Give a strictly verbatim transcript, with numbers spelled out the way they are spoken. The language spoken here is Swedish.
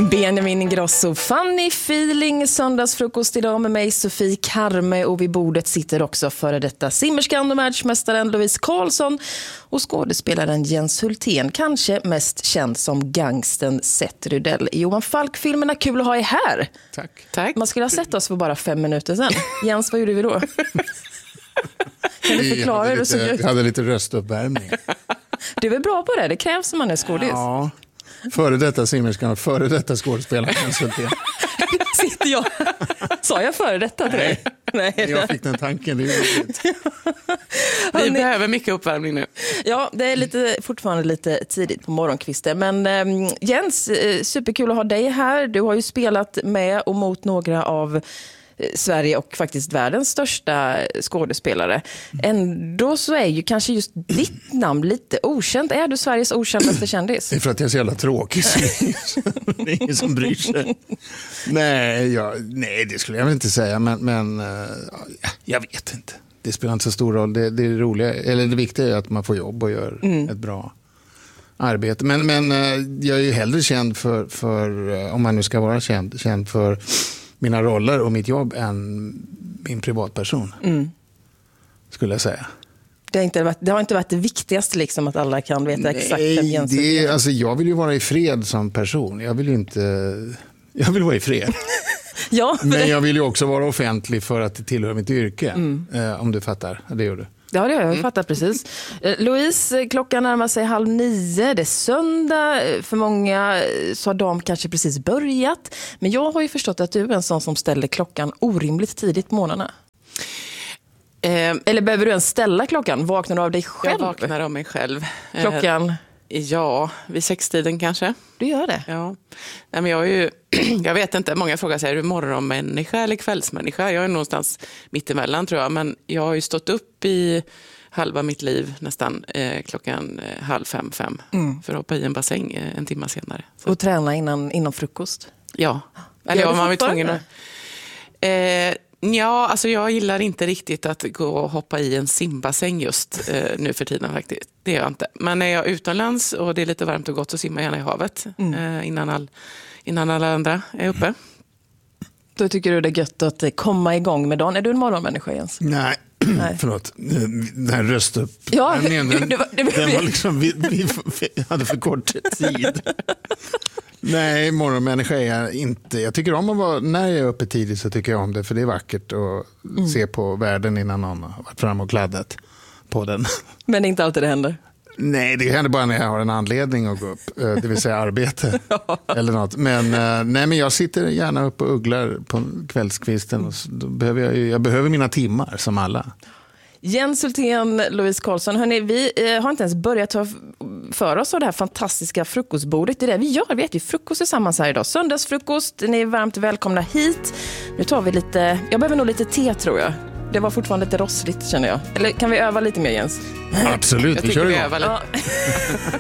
Benjamin Ingrosso, Funny Feeling, söndagsfrukost idag med mig Sofie Karme, och vid bordet sitter också före detta simmerskan och världsmästaren Louise Karlsson och skådespelaren Jens Hultén, kanske mest känd som gangsten Seth Rydell i Johan Falk-filmerna. Kul att ha er här. Tack. Tack. Man skulle ha sett oss för bara fem minuter sedan. Jens, vad gjorde vi då? Kan du förklara hur det såg ut? Jag hade lite röstuppvärmning. Du är väl bra på det, det krävs om man är skådis. Ja, före detta simmerskan och före detta skådespelaren Jens Hultén. Sitter jag. Sa jag före detta till dig? Nej, jag fick den tanken. Det är Vi ni... behöver mycket uppvärmning nu. Ja, det är lite, fortfarande lite tidigt på morgonkvisten. Men eh, Jens, eh, superkul att ha dig här. Du har ju spelat med och mot några av eh, Sverige och faktiskt världens största skådespelare. Ändå så är ju kanske just ditt namn lite okänt. Är du Sveriges okändaste kändis? Det är för att jag är så jävla tråkig. Det är ingen som bryr sig. Nej, jag, nej, det skulle jag väl inte säga. Men, men uh, jag vet inte. Det spelar inte så stor roll. Det, det, är roliga, eller det viktiga är att man får jobb och gör mm. ett bra arbete. Men, men uh, jag är ju hellre känd för, för uh, om man nu ska vara känd, känd för mina roller och mitt jobb än min privatperson. Mm. Skulle jag säga. Det har, inte varit, det har inte varit det viktigaste liksom, att alla kan veta Nej, exakt vem Jens är. Alltså, jag vill ju vara i fred som person. Jag vill ju inte... Jag vill vara i fred. Ja, men det... jag vill ju också vara offentlig för att det tillhör mitt yrke. Mm. Eh, om du fattar. Det gör du. Ja, det har jag mm. fattat precis. Eh, Louise, klockan närmar sig halv nio. Det är söndag. För många så har de kanske precis börjat. Men jag har ju förstått att du är en sån som ställer klockan orimligt tidigt på morgnarna. Eh, Eller behöver du ens ställa klockan? Vaknar du av dig själv? Jag vaknar av mig själv. Klockan? Eh, ja, vid sextiden kanske. Du gör det? Ja. Nej, men jag är ju, jag vet inte, många frågar sig, är du morgonmänniska eller kvällsmänniska? Jag är någonstans mittemellan tror jag, men jag har ju stått upp i halva mitt liv nästan eh, klockan eh, halv fem, fem mm. för att hoppa i en bassäng eh, en timme senare. Så. Och träna innan, innan frukost? Ja. Eller ja, man var tvungen att... Eh, Ja, alltså jag gillar inte riktigt att gå och hoppa i en simbassäng just eh, nu för tiden faktiskt. Det gör jag inte. Men när jag är utomlands och det är lite varmt och gott så simmar jag gärna i havet mm. eh, innan, all, innan alla andra är uppe. Då tycker du det är gött att komma igång med dagen. Är du en morgonmänniska, Jens? Nej. Nej. Förlåt, den här röstupp. Ja, den, den, det var, det var, den var liksom, vi, vi hade för kort tid. Nej, morgonmänniska är jag inte. Jag tycker om att vara, när jag är uppe tidigt så tycker jag om det, för det är vackert att mm. se på världen innan någon har varit fram och kladdat på den. Men det är inte alltid det händer? Nej, det händer bara när jag har en anledning att gå upp, det vill säga arbete eller något. Men, nej, men jag sitter gärna upp och ugglar på kvällskvisten och då behöver jag, jag behöver mina timmar som alla. Jens Hultén, Louise Karlsson, hörni, vi eh, har inte ens börjat ta för oss av det här fantastiska frukostbordet. Det är det vi gör, vi äter ju frukost tillsammans här idag. Söndagsfrukost, ni är varmt välkomna hit. Nu tar vi lite, jag behöver nog lite te tror jag. Det var fortfarande lite rossligt känner jag. Eller kan vi öva lite mer, Jens? Absolut, jag vi kör vi igång. Öva lite. Ja.